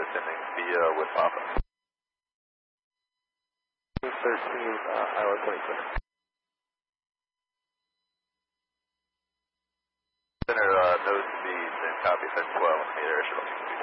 descending via with Papa. 13, Iowa 26. Center nose speed and copy, 12, 8 air shuttle.